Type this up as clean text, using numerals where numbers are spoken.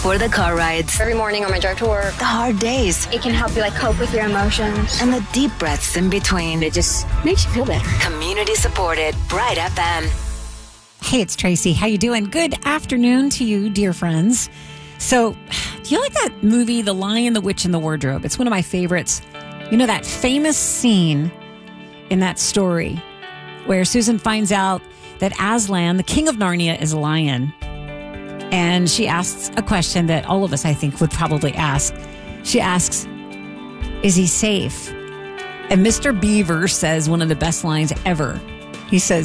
for the car rides, Every morning on my drive to work, the hard days, it can help you cope with your emotions. and the deep breaths in between. It just makes you feel better. Community supported, Bright FM. Hey, it's Tracy. How you doing? Good afternoon to you, dear friends. So, do you like that movie, The Lion, the Witch, and the Wardrobe? It's one of my favorites. You know that famous scene in that story where Susan finds out that Aslan, the king of Narnia, is a lion. And she asks a question that all of us, I think, would probably ask. She asks, is he safe? And Mr. Beaver says one of the best lines ever. He says,